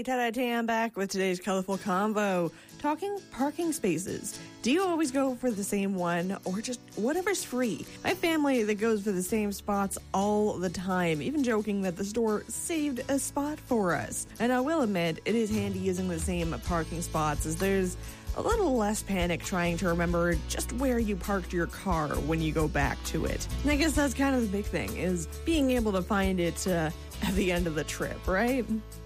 everybody, ta-da, I'm back with today's colorful convo, talking parking spaces. Do you always go for the same one or just whatever's free? My family that goes for the same spots all the time, even joking that the store saved a spot for us. And I will admit, it is handy using the same parking spots as there's a little less panic trying to remember just where you parked your car when you go back to it. And I guess that's kind of the big thing, is being able to find it at the end of the trip, right?